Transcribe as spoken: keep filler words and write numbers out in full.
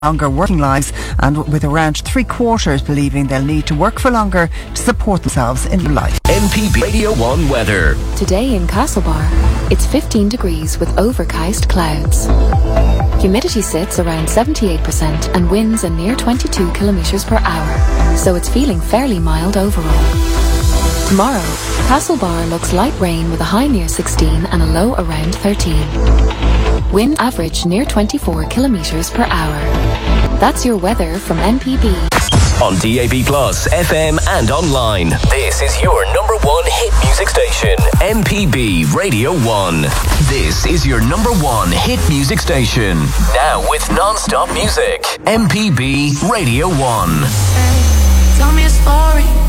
longer working lives, and with around three quarters believing they'll need to work for longer to support themselves in life. M P B Radio one weather. Today in Castlebar, it's fifteen degrees with overcast clouds. Humidity sits around seventy-eight percent and winds a near twenty-two kilometres per hour, so it's feeling fairly mild overall. Tomorrow, Castlebar looks light rain with a high near sixteen and a low around thirteen. Wind average near twenty-four kilometres per hour. That's your weather from M P B. On D A B Plus, F M and online. This is your number one hit music station, M P B Radio one. This is your number one hit music station. Now with non-stop music, M P B Radio one. Tell me a story.